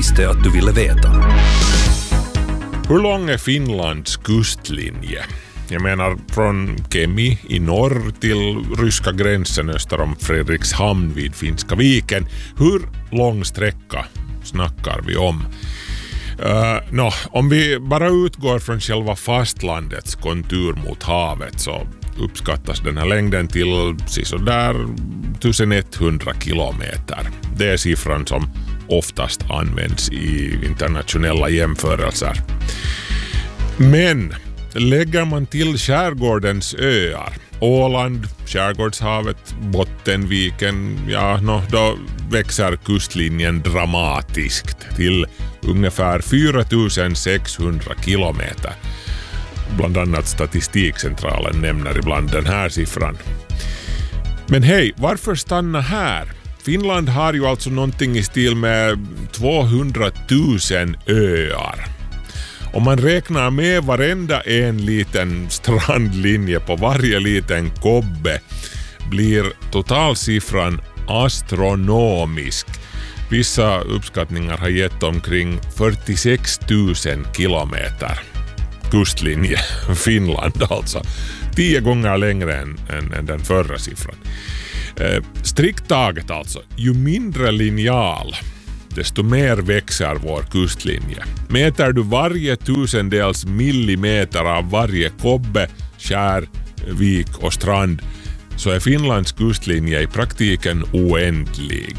visste att du ville veta. Hur lång är Finlands kustlinje? Jag menar från Kemi i norr till ryska gränsen öster om Fredrikshamn vid Finska viken. Hur lång sträcka snackar vi om? Om vi bara utgår från själva fastlandets kontur mot havet så uppskattas den här längden till sådär 1100 kilometer. Det är siffran som oftast används i internationella jämförelser. Men lägger man till skärgårdens öar, Åland, skärgårdshavet, Bottenviken, då växer kustlinjen dramatiskt till ungefär 4600 kilometer. Bland annat Statistikcentralen nämner ibland den här siffran. Men hej, varför stanna här? Finland har ju alltså någonting i stil med 200 000 öar. Om man räknar med varenda en liten strandlinje på varje liten kobbe blir totalsiffran astronomisk. Vissa uppskattningar har gett omkring 46 000 kilometer. Kustlinje, Finland alltså. 10 gånger längre än den förra siffran. Strikt taget alltså, ju mindre linjal desto mer växer vår kustlinje. Mäter du varje tusendels millimeter av varje kobbe, skär, vik och strand så är Finlands kustlinje i praktiken oändlig.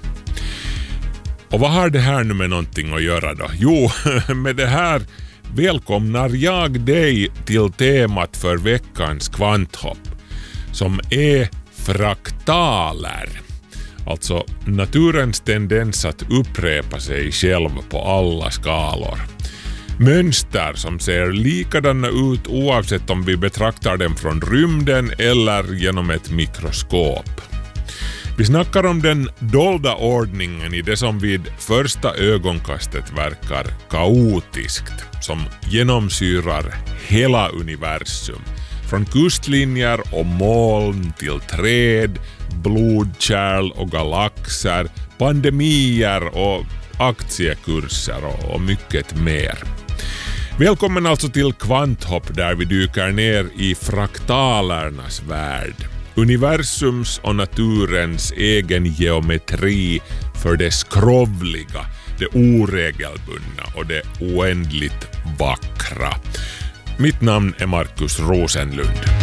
Och vad har det här nu med någonting att göra då? Jo, med det här välkomnar jag dig till temat för veckans kvanthopp som är fraktaler. Alltså naturens tendens att upprepa sig själv på alla skalor. Mönster som ser likadana ut oavsett om vi betraktar dem från rymden eller genom ett mikroskop. Vi snackar om den dolda ordningen i det som vid första ögonkastet verkar kaotiskt, som genomsyrar hela universum. Från kustlinjer och moln till träd, blodkärl och galaxer, pandemier och aktiekurser och mycket mer. Välkommen alltså till Kvanthopp där vi dyker ner i fraktalernas värld. Universums och naturens egen geometri för det skrovliga, det oregelbundna och det oändligt vackra. Mitt namn är Markus Rosenlund.